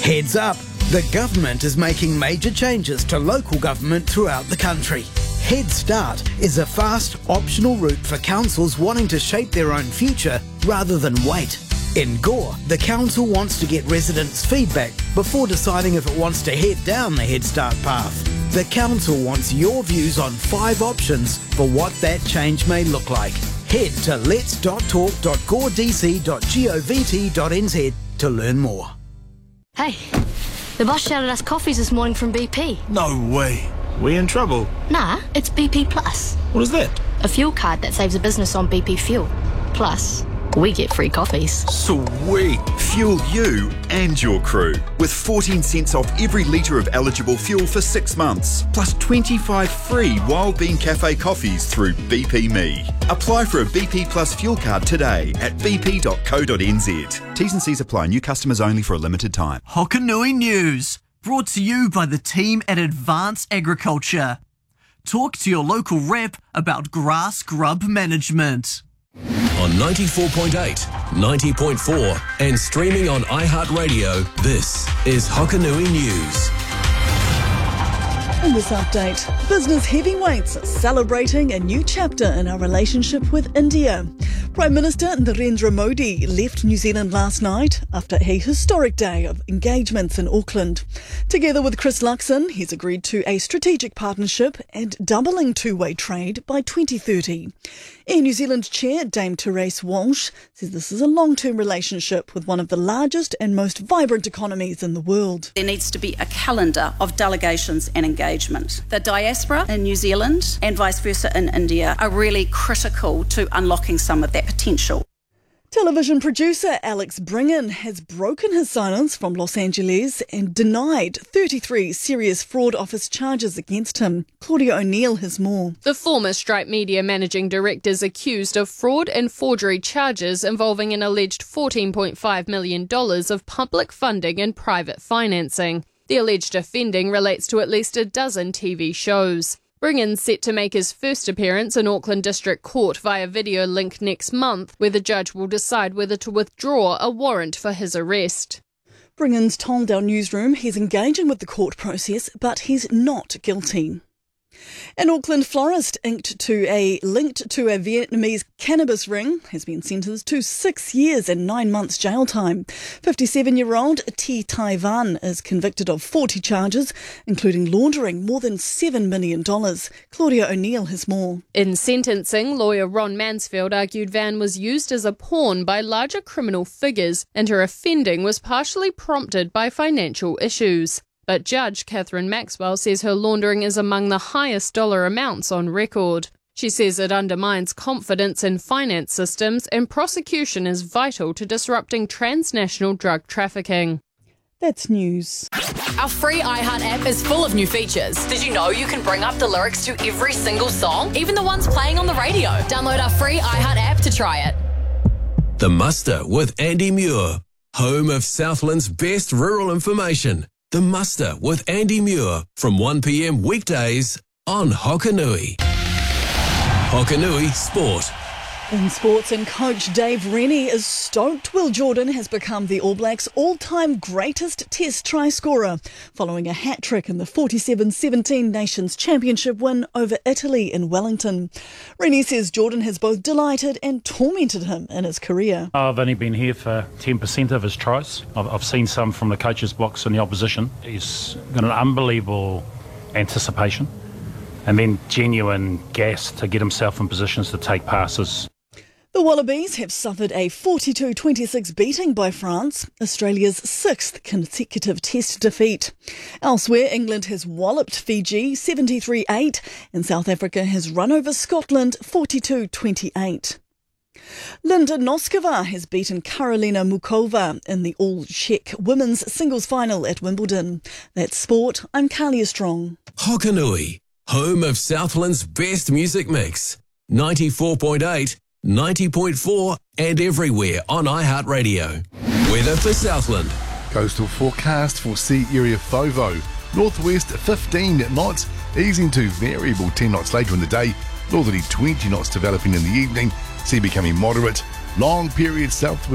Heads up, the government is making major changes to local government throughout the country. Head Start is a fast, optional route for councils wanting to shape their own future rather than wait. In Gore, the council wants to get residents' feedback before deciding if it wants to head down the Head Start path. The council wants your views on 5 options for what that change may look like. Head to lets.talk.goredc.govt.nz to learn more. Hey, the boss shouted us coffees this morning from BP. No way. We in trouble? Nah, it's BP Plus. What is that? A fuel card that saves a business on BP fuel. Plus, we get free coffees. Sweet. Fuel you and your crew with 14 cents off every litre of eligible fuel for 6 months, plus 25 free Wild Bean Cafe coffees through BP Me. Apply for a BP Plus fuel card today at bp.co.nz. T's and C's apply. New customers only for a limited time. Hokanui News, brought to you by the team at Advanced Agriculture. Talk to your local rep about grass grub management. On 94.8, 90.4 and streaming on iHeartRadio, this is Hokanui News. In this update, business heavyweights celebrating a new chapter in our relationship with India. Prime Minister Narendra Modi left New Zealand last night after a historic day of engagements in Auckland. Together with Chris Luxon, he's agreed to a strategic partnership and doubling two-way trade by 2030. Air New Zealand Chair Dame Therese Walsh says this is a long-term relationship with one of the largest and most vibrant economies in the world. There needs to be a calendar of delegations and engagement. The diaspora in New Zealand and vice versa in India are really critical to unlocking some of that potential. Television producer Alex Bringen has broken his silence from Los Angeles and denied 33 serious fraud office charges against him. Claudia O'Neill has more. The former Stripe Media managing director is accused of fraud and forgery charges involving an alleged $14.5 million of public funding and private financing. The alleged offending relates to at least a dozen TV shows. Bringen's set to make his first appearance in Auckland District Court via video link next month, where the judge will decide whether to withdraw a warrant for his arrest. Bringen's told our newsroom he's engaging with the court process, but he's not guilty. An Auckland florist linked to a Vietnamese cannabis ring has been sentenced to 6 years and 9 months jail time. 57-year-old T. Tai Van is convicted of 40 charges, including laundering more than $7 million. Claudia O'Neill has more. In sentencing, lawyer Ron Mansfield argued Van was used as a pawn by larger criminal figures and her offending was partially prompted by financial issues. But Judge Catherine Maxwell says her laundering is among the highest dollar amounts on record. She says it undermines confidence in finance systems and prosecution is vital to disrupting transnational drug trafficking. That's news. Our free iHeart app is full of new features. Did you know you can bring up the lyrics to every single song, even the ones playing on the radio? Download our free iHeart app to try it. The Muster with Andy Muir, home of Southland's best rural information. The Muster with Andy Muir from 1 p.m. weekdays on Hokanui. Hokanui Sport. In sports, and coach Dave Rennie is stoked Will Jordan has become the All Blacks' all-time greatest Test try scorer, following a hat-trick in the 47-17 Nations Championship win over Italy in Wellington. Rennie says Jordan has both delighted and tormented him in his career. I've only been here for 10% of his tries. I've seen some from the coach's box in the opposition. He's got an unbelievable anticipation and then genuine gas to get himself in positions to take passes. The Wallabies have suffered a 42-26 beating by France, Australia's 6th consecutive Test defeat. Elsewhere, England has walloped Fiji 73-8 and South Africa has run over Scotland 42-28. Linda Noskova has beaten Karolina Mukova in the all-Czech women's singles final at Wimbledon. That's sport. I'm Kalia Strong. Hokanui, home of Southland's best music mix. 94.8, 90.4 and everywhere on iHeartRadio. Weather for Southland. Coastal forecast for sea area FOVO. Northwest 15 knots, easing to variable 10 knots later in the day. Northerly 20 knots developing in the evening. Sea becoming moderate. Long period southwest